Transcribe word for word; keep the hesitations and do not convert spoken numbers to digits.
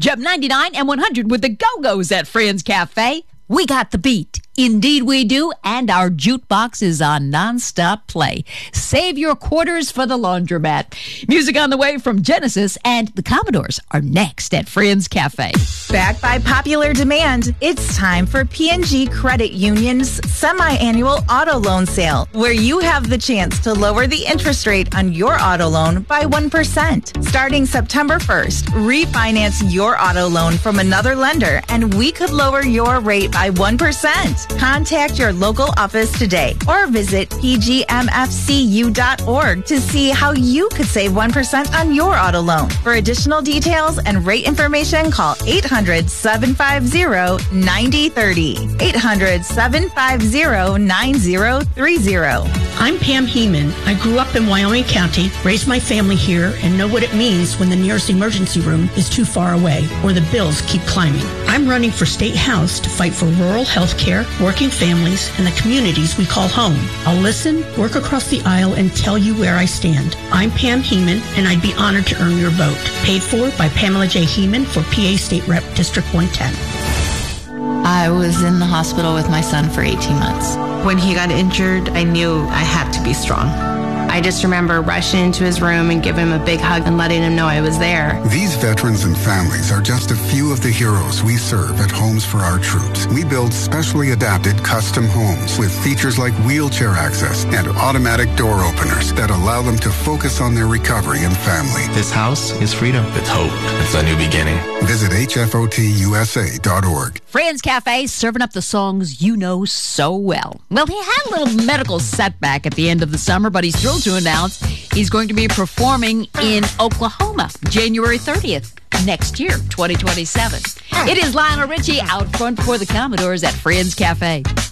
Jump ninety-nine and one hundred with the Go-Go's at Friends Cafe. We got the beat. Indeed we do, and our jukebox is on nonstop play. Save your quarters for the laundromat. Music on the way from Genesis, and the Commodores are next at Friends Cafe. Backed by popular demand, it's time for P and G Credit Union's semi-annual auto loan sale, where you have the chance to lower the interest rate on your auto loan by one percent. Starting September first, refinance your auto loan from another lender, and we could lower your rate by one percent. Contact your local office today or visit p g m f c u dot org to see how you could save one percent on your auto loan. For additional details and rate information, call eight hundred, seven five zero, nine zero three zero. eight hundred, seven five zero, nine zero three zero. I'm Pam Heeman. I grew up in Wyoming County, raised my family here, and know what it means when the nearest emergency room is too far away or the bills keep climbing. I'm running for State House to fight for rural health care, working families, and the communities we call home. I'll listen, work across the aisle, and tell you where I stand. I'm Pam Heeman, and I'd be honored to earn your vote. Paid for by Pamela J. Heeman for P A State Rep District one ten. I was in the hospital with my son for eighteen months. When he got injured, I knew I had to be strong. I just remember rushing into his room and giving him a big hug and letting him know I was there. These veterans and families are just a few of the heroes we serve at Homes for Our Troops. We build specially adapted custom homes with features like wheelchair access and automatic door openers that allow them to focus on their recovery and family. This house is freedom. It's hope. It's a new beginning. Visit h f o t u s a dot org. Friends Cafe serving up the songs you know so well. Well, he had a little medical setback at the end of the summer, but he's thrilled to announce he's going to be performing in Oklahoma January thirtieth next year, twenty twenty-seven. It is Lionel Richie out front for the Commodores at Friends Cafe.